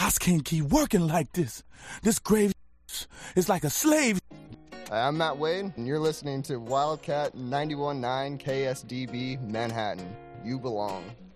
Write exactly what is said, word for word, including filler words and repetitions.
I can't keep working like this. This grave is like a slave. Hi, I'm Matt Wade, and you're listening to Wildcat ninety-one point nine K S D B Manhattan. You belong.